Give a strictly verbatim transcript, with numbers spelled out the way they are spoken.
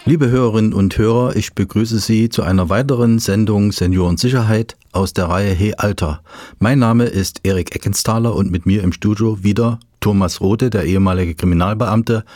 Liebe Hörerinnen und Hörer, ich begrüße Sie zu einer weiteren Sendung Seniorensicherheit aus der Reihe Hey Alter. Mein Name ist Erik Eckenthaler und mit mir im Studio wieder Thomas Rothe, der ehemalige Kriminalbeamte